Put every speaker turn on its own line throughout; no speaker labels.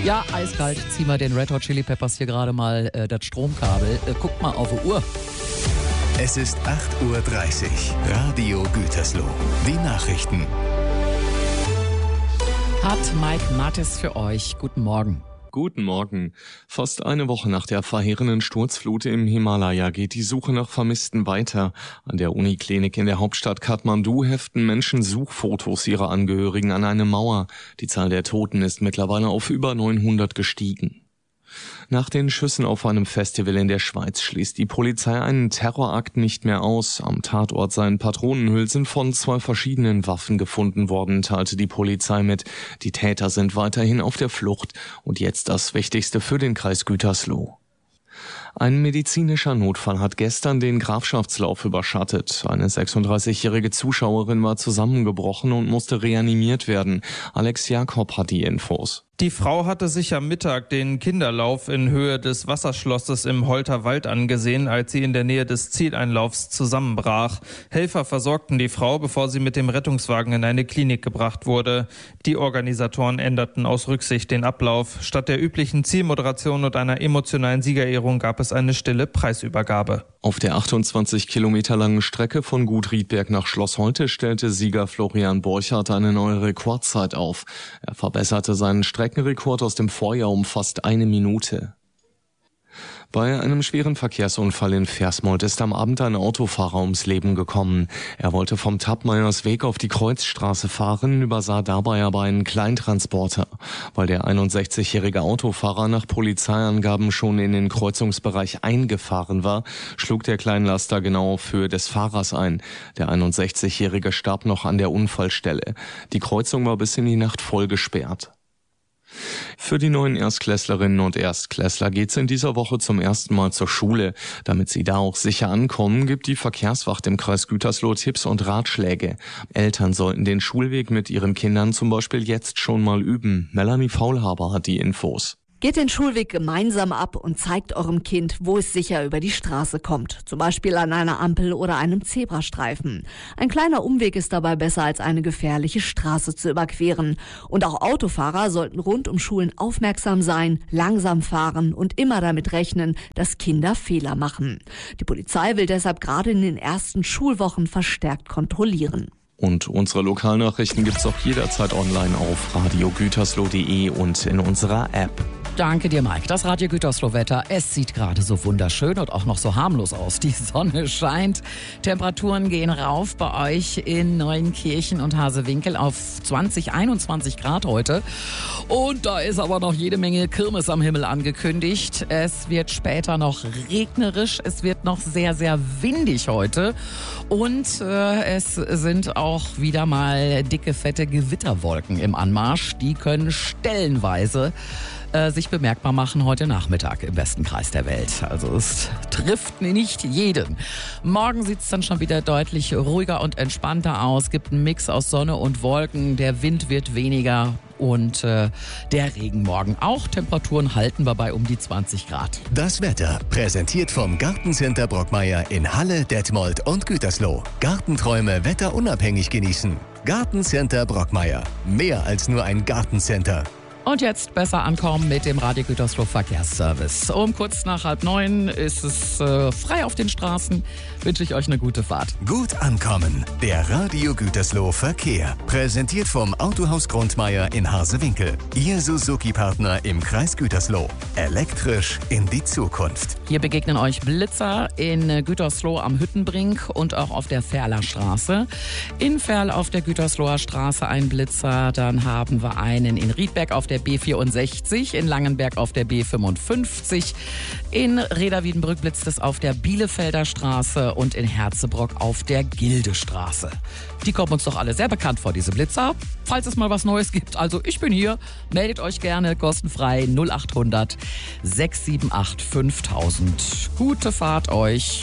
Ja, eiskalt ziehen wir den Red Hot Chili Peppers hier gerade mal das Stromkabel. Guckt mal auf die Uhr.
Es ist 8:30 Uhr. Radio Gütersloh. Die Nachrichten.
Hat Mike Mattes für euch. Guten Morgen.
Guten Morgen. Fast eine Woche nach der verheerenden Sturzflut im Himalaya geht die Suche nach Vermissten weiter. An der Uniklinik in der Hauptstadt Kathmandu heften Menschen Suchfotos ihrer Angehörigen an eine Mauer. Die Zahl der Toten ist mittlerweile auf über 900 gestiegen. Nach den Schüssen auf einem Festival in der Schweiz schließt die Polizei einen Terrorakt nicht mehr aus. Am Tatort seien Patronenhülsen von 2 verschiedenen Waffen gefunden worden, teilte die Polizei mit. Die Täter sind weiterhin auf der Flucht. Und jetzt das Wichtigste für den Kreis Gütersloh. Ein medizinischer Notfall hat gestern den Grafschaftslauf überschattet. Eine 36-jährige Zuschauerin war zusammengebrochen und musste reanimiert werden. Alex Jakob hat die Infos.
Die Frau hatte sich am Mittag den Kinderlauf in Höhe des Wasserschlosses im Holter Wald angesehen, als sie in der Nähe des Zieleinlaufs zusammenbrach. Helfer versorgten die Frau, bevor sie mit dem Rettungswagen in eine Klinik gebracht wurde. Die Organisatoren änderten aus Rücksicht den Ablauf. Statt der üblichen Zielmoderation und einer emotionalen Siegerehrung gab es eine stille Preisübergabe.
Auf der 28 Kilometer langen Strecke von Gut Riedberg nach Schloss Holte stellte Sieger Florian Borchardt eine neue Rekordzeit auf. Er verbesserte seinen Streckenrekord aus dem Vorjahr um fast 1 Minute. Bei einem schweren Verkehrsunfall in Versmold ist am Abend ein Autofahrer ums Leben gekommen. Er wollte vom Tappmeiersweg auf die Kreuzstraße fahren, übersah dabei aber einen Kleintransporter. Weil der 61-jährige Autofahrer nach Polizeiangaben schon in den Kreuzungsbereich eingefahren war, schlug der Kleinlaster genau auf Höhe des Fahrers ein. Der 61-jährige starb noch an der Unfallstelle. Die Kreuzung war bis in die Nacht voll gesperrt. Für die neuen Erstklässlerinnen und Erstklässler geht's in dieser Woche zum ersten Mal zur Schule. Damit sie da auch sicher ankommen, gibt die Verkehrswacht im Kreis Gütersloh Tipps und Ratschläge. Eltern sollten den Schulweg mit ihren Kindern zum Beispiel jetzt schon mal üben. Melanie Faulhaber hat die Infos.
Geht den Schulweg gemeinsam ab und zeigt eurem Kind, wo es sicher über die Straße kommt. Zum Beispiel an einer Ampel oder einem Zebrastreifen. Ein kleiner Umweg ist dabei besser, als eine gefährliche Straße zu überqueren. Und auch Autofahrer sollten rund um Schulen aufmerksam sein, langsam fahren und immer damit rechnen, dass Kinder Fehler machen. Die Polizei will deshalb gerade in den ersten Schulwochen verstärkt kontrollieren.
Und unsere Lokalnachrichten gibt's auch jederzeit online auf radiogütersloh.de und in unserer App.
Danke dir, Mike. Das Radio Gütersloh-Wetter, es sieht gerade so wunderschön und auch noch so harmlos aus. Die Sonne scheint. Temperaturen gehen rauf bei euch in Neuenkirchen und Hasewinkel auf 20, 21 Grad heute. Und da ist aber noch jede Menge Kirmes am Himmel angekündigt. Es wird später noch regnerisch. Es wird noch sehr, sehr windig heute. Und es sind auch wieder mal dicke, fette Gewitterwolken im Anmarsch. Die können stellenweise sich bemerkbar machen heute Nachmittag im besten Kreis der Welt. Also es trifft nicht jeden. Morgen sieht es dann schon wieder deutlich ruhiger und entspannter aus. Es gibt einen Mix aus Sonne und Wolken. Der Wind wird weniger und der Regen morgen auch. Temperaturen halten wir bei um die 20 Grad.
Das Wetter präsentiert vom Gartencenter Brockmeier in Halle, Detmold und Gütersloh. Gartenträume wetterunabhängig genießen. Gartencenter Brockmeier. Mehr als nur ein Gartencenter.
Und jetzt besser ankommen mit dem Radio Gütersloh Verkehrsservice. Um kurz nach 8:30 ist es frei auf den Straßen. Wünsche ich euch eine gute Fahrt.
Gut ankommen. Der Radio Gütersloh Verkehr. Präsentiert vom Autohaus Grundmeier in Hasewinkel. Ihr Suzuki-Partner im Kreis Gütersloh. Elektrisch in die Zukunft.
Hier begegnen euch Blitzer in Gütersloh am Hüttenbrink und auch auf der Ferler Straße. In Ferl auf der Gütersloher Straße ein Blitzer. Dann haben wir einen in Riedberg auf der B64, in Langenberg auf der B55, in Reda-Wiedenbrück blitzt es auf der Bielefelder Straße und in Herzebrock auf der Gildestraße. Die kommen uns doch alle sehr bekannt vor, diese Blitzer. Falls es mal was Neues gibt, also ich bin hier, meldet euch gerne kostenfrei 0800 678 5000. Gute Fahrt euch.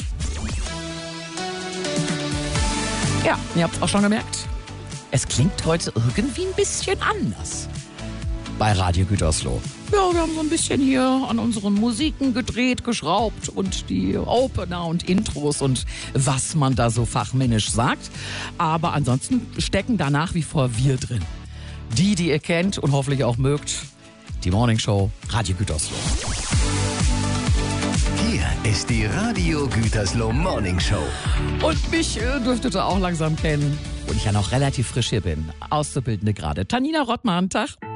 Ja, ihr habt es auch schon gemerkt. Es klingt heute irgendwie ein bisschen anders bei Radio Gütersloh. Ja, wir haben so ein bisschen hier an unseren Musiken gedreht, geschraubt und die Opener und Intros und was man da so fachmännisch sagt. Aber ansonsten stecken da nach wie vor wir drin. Die ihr kennt und hoffentlich auch mögt. Die Morning Show, Radio Gütersloh.
Hier ist die Radio Gütersloh Morning Show.
Und mich dürftet ihr auch langsam kennen, wo ich ja noch relativ frisch hier bin. Auszubildende gerade. Tanina Rottmann, Tag.